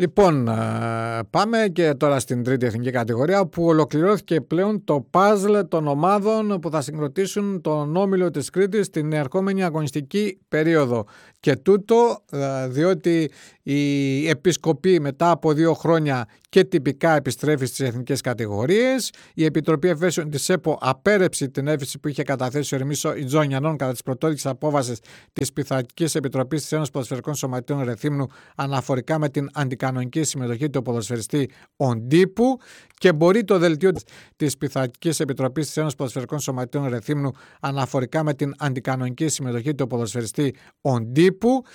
Λοιπόν, πάμε και τώρα στην τρίτη εθνική κατηγορία, που ολοκληρώθηκε πλέον το παζλ των ομάδων που θα συγκροτήσουν τον όμιλο της Κρήτης την ερχόμενη αγωνιστική περίοδο. Και τούτο διότι η Επισκοπή μετά από 2 χρόνια και τυπικά επιστρέφει στις εθνικές κατηγορίες. Η Επιτροπή Εφέσεων της ΕΠΟ απέρεψε την έφεση που είχε καταθέσει ο Ερμής Ιτζονιανών κατά της πρωτότυπης απόβασης της Πειθαρχικής Επιτροπής της Ένωσης Ποδοσφαιρικών Σωματείων Ρεθύμνου αναφορικά με την αντικανονική συμμετοχή του ποδοσφαιριστή Οντίπου, και μπορεί το δελτίο της Πειθαρχικής Επιτροπής της Ένωσης Ποδοσφαιρικών Σωματείων Ρεθύμνου αναφορικά με την αντικανονική συμμετοχή του ποδοσφαιριστή Οντίπου